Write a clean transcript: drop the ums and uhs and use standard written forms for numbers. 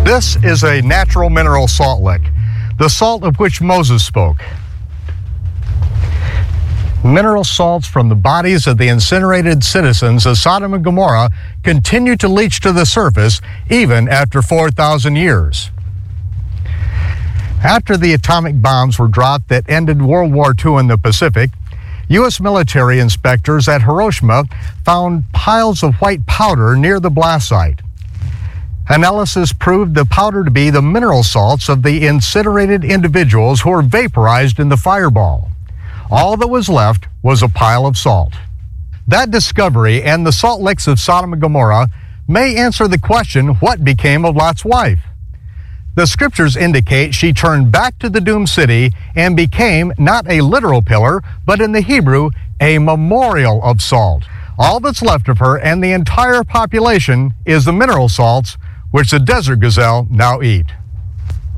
This is a natural mineral salt lick, the salt of which Moses spoke. Mineral salts from the bodies of the incinerated citizens of Sodom and Gomorrah continue to leach to the surface even after 4,000 years. After the atomic bombs were dropped that ended World War II in the Pacific, U.S. military inspectors at Hiroshima found piles of white powder near the blast site. Analysis proved the powder to be the mineral salts of the incinerated individuals who were vaporized in the fireball. All that was left was a pile of salt. That discovery and the salt licks of Sodom and Gomorrah may answer the question, what became of Lot's wife? The scriptures indicate she turned back to the doomed city and became not a literal pillar, but in the Hebrew, a memorial of salt. All that's left of her and the entire population is the mineral salts which the desert gazelle now eat.